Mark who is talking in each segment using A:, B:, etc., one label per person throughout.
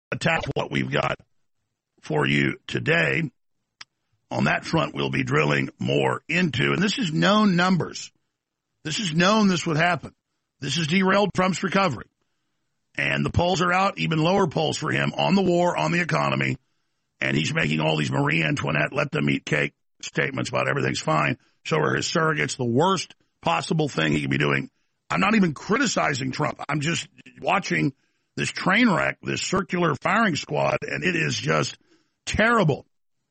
A: attack what we've got for you today. On that front, we'll be drilling more into, and this is known numbers. This is known this would happen. This has derailed Trump's recovery. And the polls are out, even lower polls for him on the war, on the economy. And he's making all these Marie Antoinette, let them eat cake statements about everything's fine. So are his surrogates. The worst possible thing he could be doing. I'm not even criticizing Trump. I'm just watching this train wreck, this circular firing squad, and it is just terrible.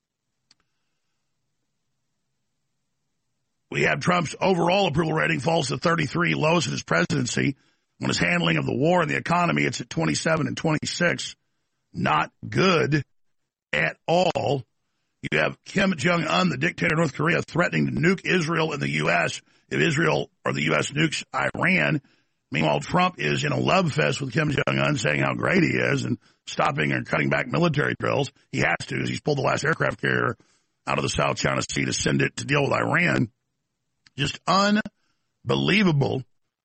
A: We have Trump's overall approval rating falls to 33, lowest in his presidency. On his handling of the war and the economy, it's at 27 and 26. Not good at all. You have Kim Jong-un, the dictator of North Korea, threatening to nuke Israel and the U.S. if Israel or the U.S. nukes Iran. Meanwhile, Trump is in a love fest with Kim Jong-un, saying how great he is and stopping and cutting back military drills. He has to, as he's pulled the last aircraft carrier out of the South China Sea to send it to deal with Iran. Just unbelievable.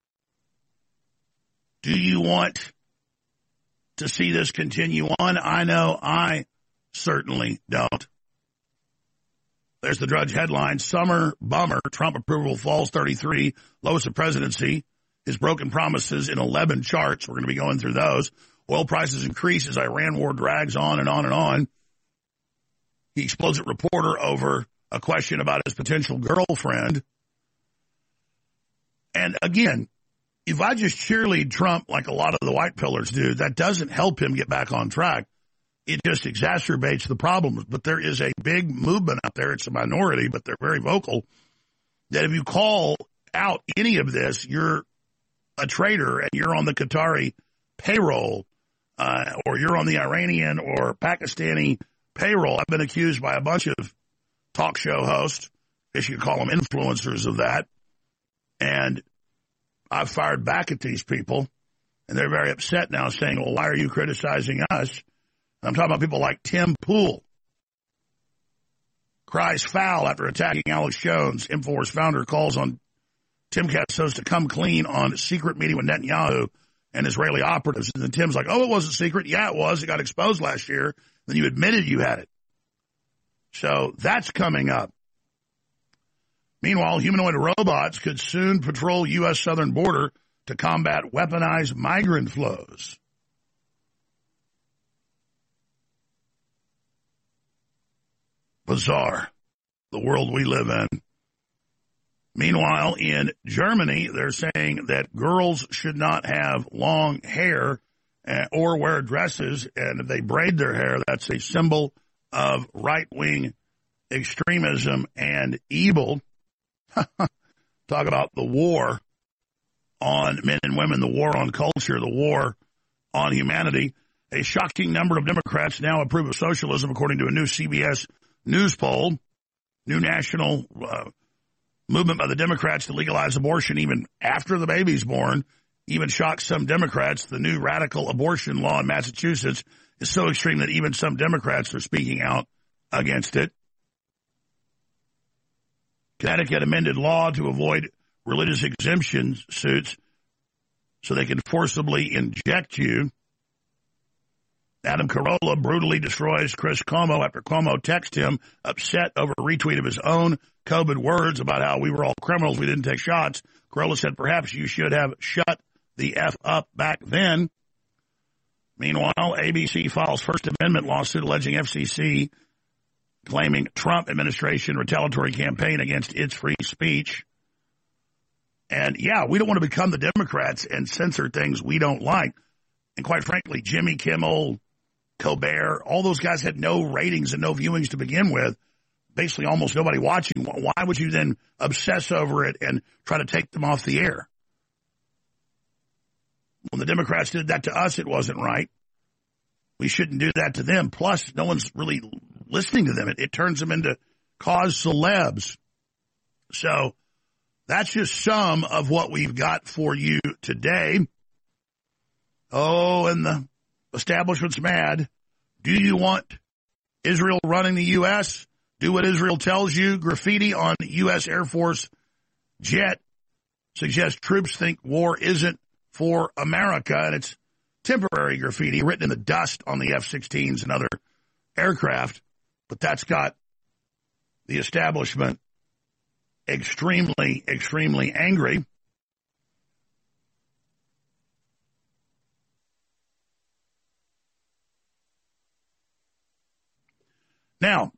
A: Do you want to see this continue on? I know I certainly don't. There's the Drudge headline. Summer bummer. Trump approval falls 33. Lowest of presidency. His broken promises in 11 charts. We're going to be going through those. Oil prices increase as Iran war drags on and on and on. He explodes at reporter over a question about his potential girlfriend. And again, if I just cheerlead Trump like a lot of the white pillars do, that doesn't help him get back on track. It just exacerbates the problems. But there is a big movement out there. It's a minority, but they're very vocal, that if you call out any of this, you're a traitor and you're on the Qatari payroll or you're on the Iranian or Pakistani payroll. I've been accused by a bunch of talk show hosts, I guess you could call them influencers of that. And I've fired back at these people, and they're very upset now, saying, well, why are you criticizing us? And I'm talking about people like Tim Pool. Cries foul after attacking Alex Jones. InfoWars founder calls on Timcast to come clean on secret meeting with Netanyahu and Israeli operatives. And then Tim's like, oh, it wasn't secret. Yeah, it was. It got exposed last year. Then you admitted you had it. So that's coming up. Meanwhile, humanoid robots could soon patrol U.S. southern border to combat weaponized migrant flows. Bizarre, the world we live in. Meanwhile, in Germany, they're saying that girls should not have long hair or wear dresses, and if they braid their hair, that's a symbol of right-wing extremism and evil. Talk about the war on men and women, the war on culture, the war on humanity. A shocking number of Democrats now approve of socialism, according to a new CBS News poll. New national movement by the Democrats to legalize abortion even after the baby's born. Even shocks some Democrats. The new radical abortion law in Massachusetts is so extreme that even some Democrats are speaking out against it. Connecticut amended law to avoid religious exemption suits so they can forcibly inject you. Adam Carolla brutally destroys Chris Cuomo after Cuomo texted him upset over a retweet of his own COVID words about how we were all criminals, we didn't take shots. Carolla said, perhaps you should have shut the F up back then. Meanwhile, ABC files First Amendment lawsuit alleging FCC claiming Trump administration retaliatory campaign against its free speech. And, yeah, we don't want to become the Democrats and censor things we don't like. And quite frankly, Jimmy Kimmel, Colbert, all those guys had no ratings and no viewings to begin with. Basically almost nobody watching. Why would you then obsess over it and try to take them off the air? When the Democrats did that to us, it wasn't right. We shouldn't do that to them. Plus, no one's really listening to them. It turns them into cause celebs. So that's just some of what we've got for you today. Oh, and the establishment's mad. Do you want Israel running the U.S.? Do what Israel tells you. Graffiti on U.S. Air Force jet suggests troops think war isn't for America, and it's temporary graffiti written in the dust on the F-16s and other aircraft, but that's got the establishment extremely, extremely angry. Now,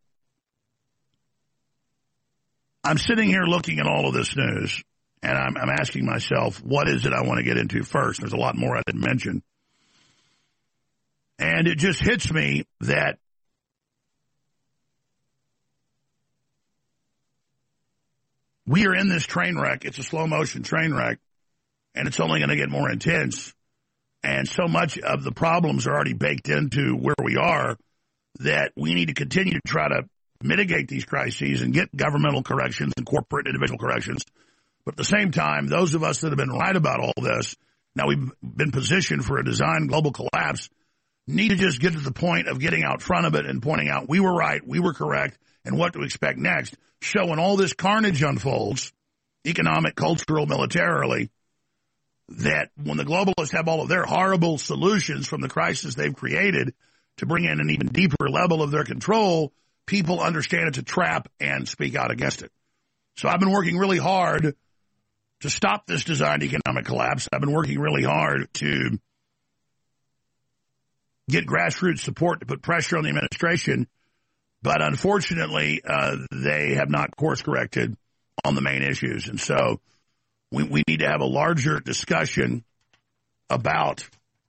A: I'm sitting here looking at all of this news, and I'm asking myself, what is it I want to get into first? There's a lot more I didn't mention. And it just hits me that we are in this train wreck. It's a slow-motion train wreck, and it's only going to get more intense. And so much of the problems are already baked into where we are that we need to continue to try to mitigate these crises and get governmental corrections and corporate individual corrections. But at the same time, those of us that have been right about all this, now we've been positioned for a design global collapse, need to just get to the point of getting out front of it and pointing out we were right, we were correct, and what to expect next. So when all this carnage unfolds, economic, cultural, militarily, that when the globalists have all of their horrible solutions from the crisis they've created to bring in an even deeper level of their control, people understand it's a trap and speak out against it. So I've been working really hard to stop this designed economic collapse. I've been working really hard to get grassroots support to put pressure on the administration, but unfortunately, they have not course-corrected on the main issues. And so we need to have a larger discussion about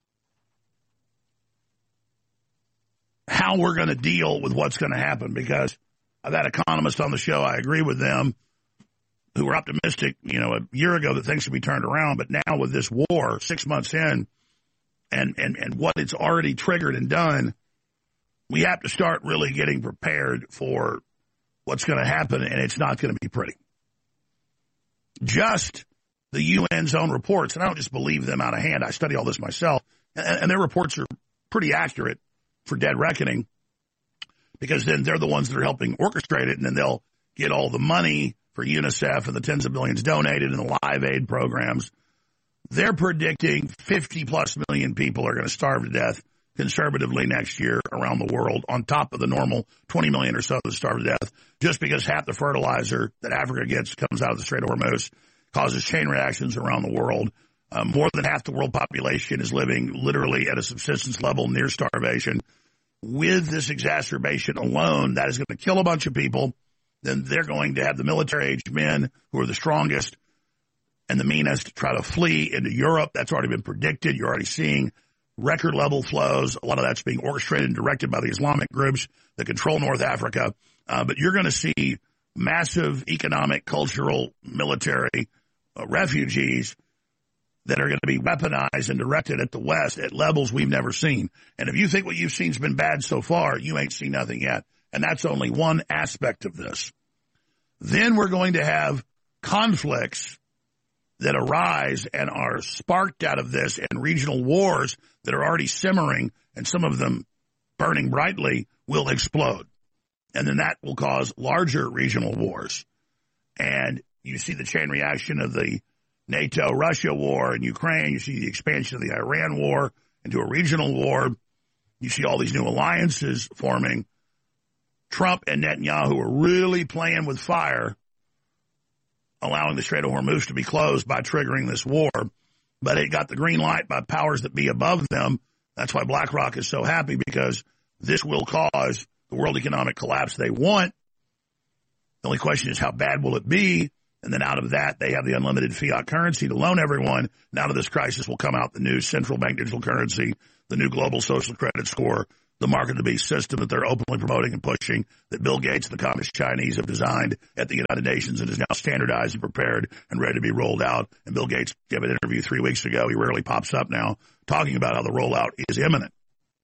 A: how we're going to deal with what's going to happen, because I've had economists on the show, I agree with them, who were optimistic, a year ago that things could be turned around. But now with this war, 6 months in, and what it's already triggered and done, we have to start really getting prepared for what's going to happen, and it's not going to be pretty. Just the UN's own reports, and I don't just believe them out of hand. I study all this myself, and their reports are pretty accurate for dead reckoning, because then they're the ones that are helping orchestrate it, and then they'll get all the money for UNICEF and the tens of billions donated in the Live Aid programs. They're predicting 50-plus million people are going to starve to death conservatively next year around the world, on top of the normal 20 million or so that starve to death, just because half the fertilizer that Africa gets comes out of the Strait of Hormuz, causes chain reactions around the world. More than half the world population is living literally at a subsistence level near starvation. With this exacerbation alone, that is going to kill a bunch of people. Then they're going to have the military-aged men who are the strongest and the meanest try to flee into Europe. That's already been predicted. You're already seeing record-level flows. A lot of that's being orchestrated and directed by the Islamic groups that control North Africa. But you're going to see massive economic, cultural, military refugees that are going to be weaponized and directed at the West at levels we've never seen. And if you think what you've seen has been bad so far, you ain't seen nothing yet. And that's only one aspect of this. Then we're going to have conflicts that arise and are sparked out of this, and regional wars that are already simmering, and some of them burning brightly, will explode. And then that will cause larger regional wars. And you see the chain reaction of the NATO-Russia war in Ukraine. You see the expansion of the Iran war into a regional war. You see all these new alliances forming. Trump and Netanyahu are really playing with fire, allowing the Strait of Hormuz to be closed by triggering this war. But it got the green light by powers that be above them. That's why BlackRock is so happy, because this will cause the world economic collapse they want. The only question is, how bad will it be? And then out of that, they have the unlimited fiat currency to loan everyone. And out of this crisis will come out the new central bank digital currency, the new global social credit score, the market of the beast system that they're openly promoting and pushing, that Bill Gates and the Communist Chinese have designed at the United Nations and is now standardized and prepared and ready to be rolled out. And Bill Gates gave an interview 3 weeks ago. He rarely pops up now, talking about how the rollout is imminent.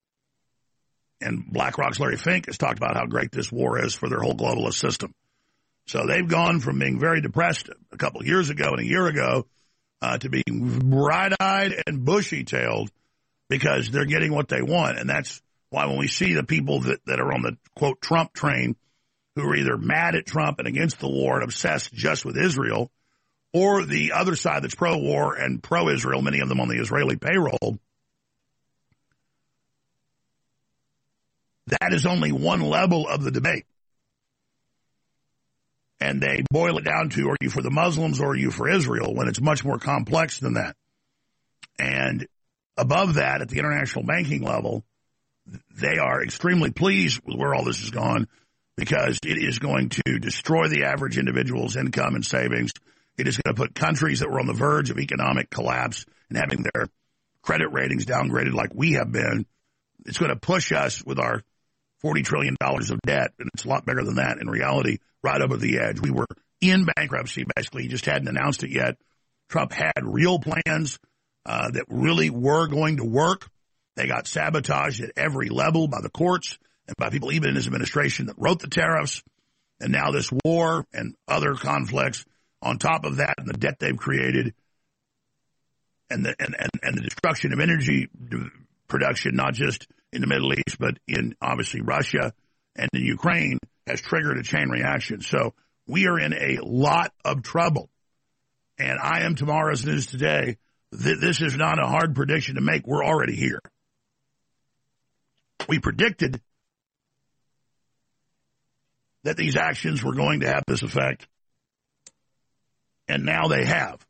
A: And BlackRock's Larry Fink has talked about how great this war is for their whole globalist system. So they've gone from being very depressed a couple of years ago and a year ago to being bright-eyed and bushy-tailed, because they're getting what they want. And that's why when we see the people that are on the, quote, Trump train, who are either mad at Trump and against the war and obsessed just with Israel, or the other side that's pro-war and pro-Israel, many of them on the Israeli payroll, that is only one level of the debate. And they boil it down to, are you for the Muslims or are you for Israel, when it's much more complex than that. And above that, at the international banking level, they are extremely pleased with where all this has gone, because it is going to destroy the average individual's income and savings. It is going to put countries that were on the verge of economic collapse and having their credit ratings downgraded like we have been. It's going to push us with our $40 trillion of debt, and it's a lot bigger than that in reality, right over the edge. We were in bankruptcy, basically. He just hadn't announced it yet. Trump had real plans that really were going to work. They got sabotaged at every level by the courts and by people even in his administration that wrote the tariffs. And now this war and other conflicts on top of that, and the debt they've created, and the destruction of energy production, not just in the Middle East, but in obviously Russia and in Ukraine, has triggered a chain reaction. So we are in a lot of trouble. And I am tomorrow's news today. This is not a hard prediction to make. We're already here. We predicted that these actions were going to have this effect, and now they have.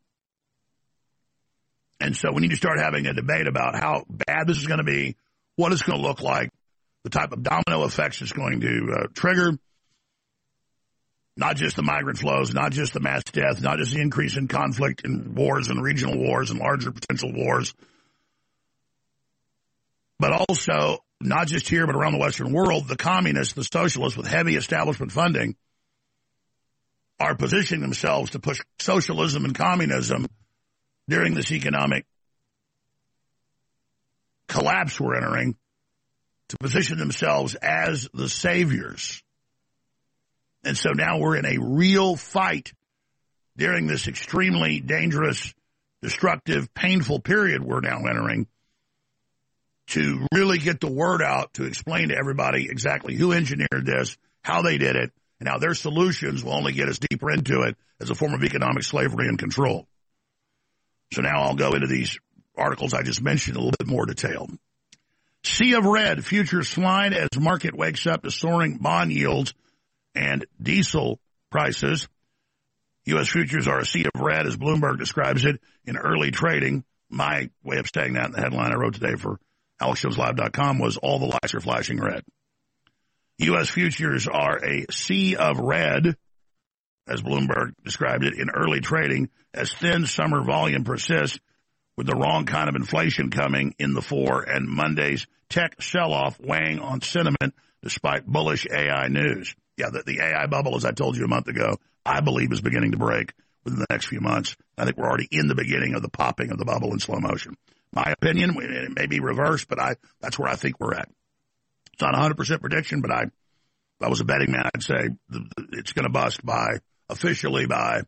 A: And so we need to start having a debate about how bad this is going to be, what it's going to look like, the type of domino effects it's going to trigger, not just the migrant flows, not just the mass death, not just the increase in conflict and wars and regional wars and larger potential wars, but also not just here but around the Western world. The communists, the socialists with heavy establishment funding are positioning themselves to push socialism and communism during this economic collapse we're entering, to position themselves as the saviors. And so now we're in a real fight during this extremely dangerous, destructive, painful period we're now entering, to really get the word out, to explain to everybody exactly who engineered this, how they did it, and how their solutions will only get us deeper into it as a form of economic slavery and control. So now I'll go into these articles I just mentioned in a little bit more detail. Sea of red, futures slide as market wakes up to soaring bond yields and diesel prices. U.S. futures are a sea of red, as Bloomberg describes it, in early trading. My way of saying that in the headline I wrote today for AlexJonesLive.com was all the lights are flashing red. U.S. futures are a sea of red, as Bloomberg described it, in early trading as thin summer volume persists with the wrong kind of inflation coming in the fore and Monday's tech sell-off weighing on sentiment despite bullish AI news. Yeah, the AI bubble, as I told you a month ago, I believe is beginning to break within the next few months. I think we're already in the beginning of the popping of the bubble in slow motion. My opinion, it may be reversed, but that's where I think we're at. It's not a 100% prediction, but if I was a betting man, I'd say it's going to bust officially by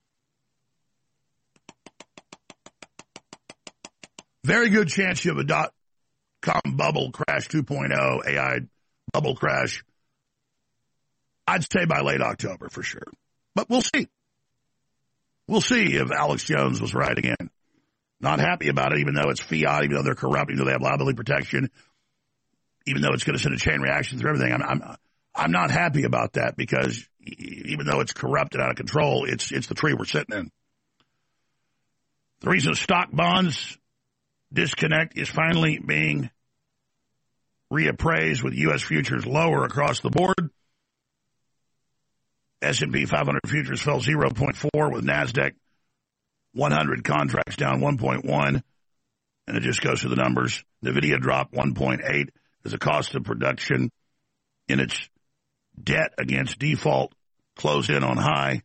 A: very good chance you have a dot-com bubble crash 2.0, AI bubble crash. I'd say by late October for sure. But we'll see. We'll see if Alex Jones was right again. Not happy about it, even though it's fiat, even though they're corrupt, even though they have liability protection, even though it's going to send a chain reaction through everything. I'm not happy about that, because even though it's corrupt and out of control, it's the tree we're sitting in. The reason stock bonds disconnect is finally being reappraised, with U.S. futures lower across the board. S&P 500 futures fell 0.4, with NASDAQ 100 contracts down 1.1, and it just goes through the numbers. NVIDIA dropped 1.8 as the cost of production in its debt against default closed in on high.